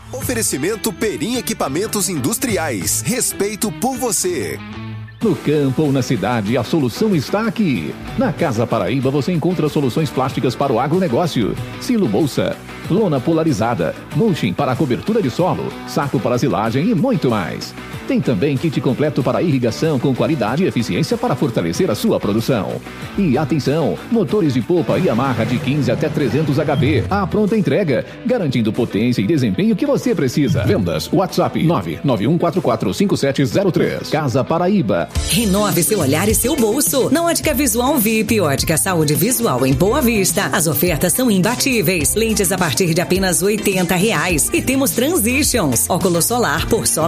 Oferecimento Perim Equipamentos Industriais. Respeito por você. No campo ou na cidade, a solução está aqui. Na Casa Paraíba você encontra soluções plásticas para o agronegócio. Silo bolsa, lona polarizada, mulching para a cobertura de solo, saco para silagem e muito mais. Tem também kit completo para irrigação com qualidade e eficiência para fortalecer a sua produção. E atenção, motores de polpa e amarra de 15 até 300 HP. A pronta entrega, garantindo potência e desempenho que você precisa. Vendas, WhatsApp 991445703. Casa Paraíba. Renove seu olhar e seu bolso. Na Ótica Visual VIP, Ótica Saúde Visual em Boa Vista. As ofertas são imbatíveis. Lentes a partir de apenas R$80. E temos Transitions. Óculos solar por só